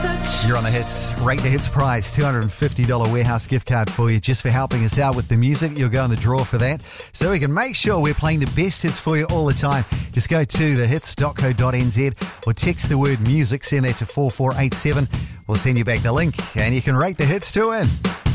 You're on the Hits. Rate the Hits prize. $250 warehouse gift card for you just for helping us out with the music. You'll go in the draw for that. So we can make sure we're playing the best hits for you all the time. Just go to thehits.co.nz or text the word music. Send that to 4487. We'll send you back the link and you can rate the hits to win.